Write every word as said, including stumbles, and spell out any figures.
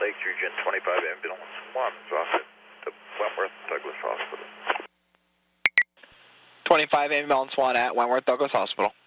Lake Region twenty-five Ambulance one is off at the Wentworth Douglas Hospital. twenty-five Ambulance one at Wentworth Douglas Hospital.